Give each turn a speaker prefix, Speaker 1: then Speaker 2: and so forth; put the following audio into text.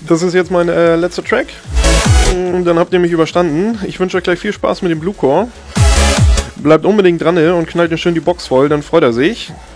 Speaker 1: Das ist jetzt mein letzter Track. Dann habt ihr mich überstanden. Ich wünsche euch gleich viel Spaß mit dem Bluecore. Bleibt unbedingt dran und knallt ihr schön die Box voll, dann freut er sich.